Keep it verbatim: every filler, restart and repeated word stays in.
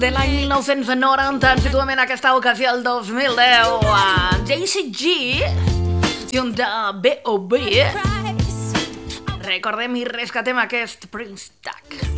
de l'any mil nou-cents noranta, ens situem en aquesta ocasió el dos mil deu, a J C G i un de B O B. Recordem i rescatem aquest Prince Tag.